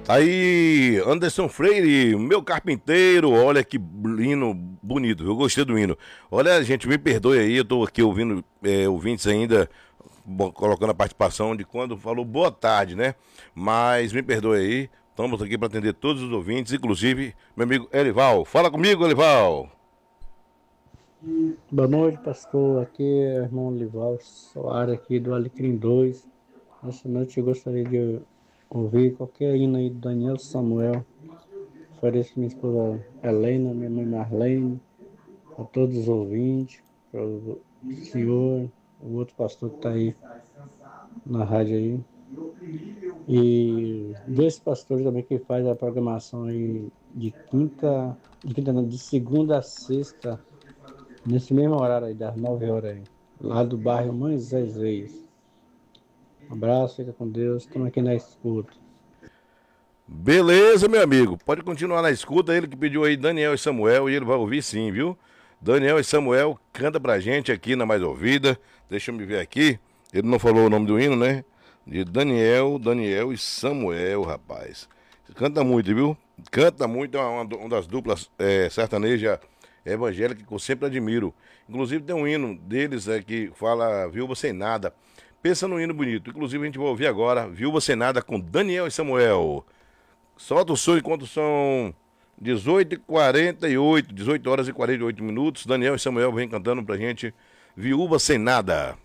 Aí, Anderson Freire, meu carpinteiro, olha que hino bonito, eu gostei do hino. Olha, gente, me perdoe aí, eu tô aqui ouvindo ouvintes ainda colocando a participação de quando falou boa tarde, né? Mas me perdoe aí, estamos aqui para atender todos os ouvintes, inclusive meu amigo Elival. Fala comigo, Elival. Boa noite, pastor. Aqui é o irmão Lival Soares, aqui do Alecrim 2. Nessa noite eu gostaria de ouvir qualquer hino aí do Daniel Samuel. Ofereço minha esposa Helena, minha mãe Marlene, a todos os ouvintes, para o senhor, o outro pastor que está aí na rádio aí. E dois pastores também que faz a programação aí de segunda a sexta, nesse mesmo horário aí, das 9 horas aí, lá do bairro Moisés Reis. Um abraço, fica com Deus, estamos aqui na escuta. Beleza, meu amigo, pode continuar na escuta, ele que pediu aí Daniel e Samuel, e ele vai ouvir sim, viu? Daniel e Samuel canta pra gente aqui na Mais Ouvida, deixa eu me ver aqui, ele não falou o nome do hino, né? De Daniel e Samuel, rapaz. Canta muito, viu? Canta muito, é uma das duplas sertaneja evangélica que eu sempre admiro. Inclusive tem um hino deles que fala Viúva Sem Nada. Pensa num hino bonito. Inclusive a gente vai ouvir agora Viúva Sem Nada com Daniel e Samuel. Solta o som enquanto são 18h48, 18 horas e 48 minutos. Daniel e Samuel vêm cantando pra gente Viúva Sem Nada.